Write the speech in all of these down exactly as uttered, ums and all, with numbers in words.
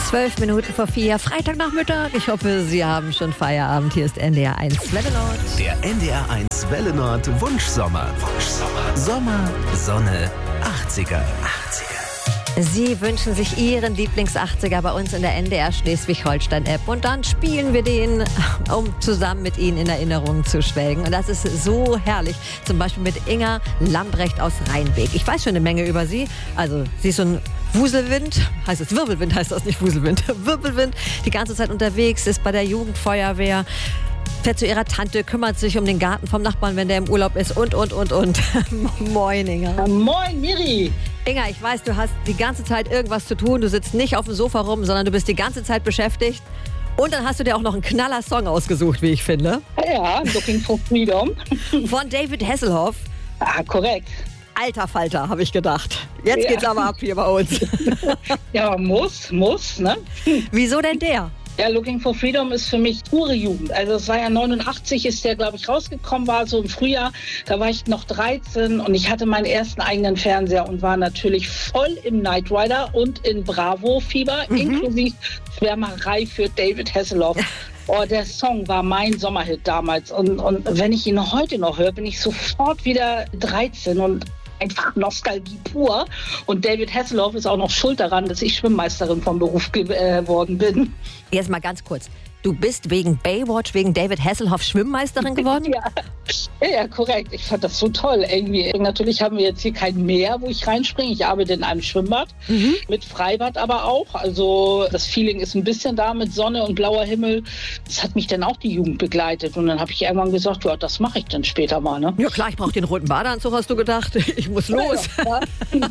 Zwölf Minuten vor vier, Freitagnachmittag. Ich hoffe, Sie haben schon Feierabend. Hier ist N D R eins Welle Nord. Der N D R eins Welle Nord Wunschsommer. Wunschsommer. Sommer, Sonne, achtziger. achtziger. Sie wünschen sich Ihren Lieblings-achtziger bei uns in der N D R Schleswig-Holstein-App. Und dann spielen wir den, um zusammen mit Ihnen in Erinnerungen zu schwelgen. Und das ist so herrlich. Zum Beispiel mit Inga Lambrecht aus Rheinbeek. Ich weiß schon eine Menge über sie. Also, sie ist so ein Wuselwind, heißt es Wirbelwind, heißt das nicht Wuselwind. Wirbelwind, die ganze Zeit unterwegs, ist bei der Jugendfeuerwehr, fährt zu ihrer Tante, kümmert sich um den Garten vom Nachbarn, wenn der im Urlaub ist und, und, und, und. Moin, Inga. Moin, Miri. Inga, ich weiß, du hast die ganze Zeit irgendwas zu tun. Du sitzt nicht auf dem Sofa rum, sondern du bist die ganze Zeit beschäftigt. Und dann hast du dir auch noch einen Knaller-Song ausgesucht, wie ich finde. Ja, Looking for Freedom. Von David Hasselhoff. Ah, korrekt. Alter Falter, habe ich gedacht. Jetzt Ja. geht's aber ab hier bei uns. Ja, muss, muss, ne? Wieso denn der? Ja, Looking for Freedom ist für mich pure Jugend. Also es war ja neunundachtzig, ist der, glaube ich, rausgekommen, war so im Frühjahr. Da war ich noch dreizehn und ich hatte meinen ersten eigenen Fernseher und war natürlich voll im Knight Rider und in Bravo-Fieber, mhm. inklusive Schwärmerei für David Hasselhoff. Oh, der Song war mein Sommerhit damals. Und, und wenn ich ihn heute noch höre, bin ich sofort wieder dreizehn und einfach Nostalgie pur. Und David Hasselhoff ist auch noch schuld daran, dass ich Schwimmmeisterin vom Beruf geworden bin. Jetzt mal ganz kurz. Du bist wegen Baywatch, wegen David Hasselhoff Schwimmmeisterin geworden? Ja. Ja, ja, korrekt. Ich fand das so toll. Irgendwie. Natürlich haben wir jetzt hier kein Meer, wo ich reinspringe. Ich arbeite in einem Schwimmbad, mhm. mit Freibad aber auch. Also das Feeling ist ein bisschen da mit Sonne und blauer Himmel. Das hat mich dann auch die Jugend begleitet. Und dann habe ich irgendwann gesagt, ja, das mache ich dann später mal. Ne? Ja klar, ich brauche den roten Badeanzug, hast du gedacht. Ich muss los. Ja, ja.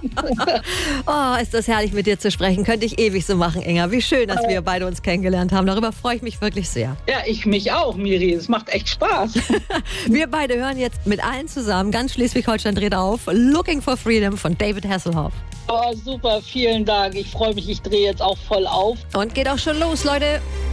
Oh, ist das herrlich, mit dir zu sprechen. Könnte ich ewig so machen, Inga. Wie schön, dass wir beide uns kennengelernt haben. Darüber freue ich mich wirklich sehr. Ja, ich mich auch, Miri. Es macht echt Spaß. Wir beide hören jetzt mit allen zusammen, ganz Schleswig-Holstein dreht auf, Looking for Freedom von David Hasselhoff. Oh, super, vielen Dank. Ich freue mich, ich drehe jetzt auch voll auf. Und geht auch schon los, Leute.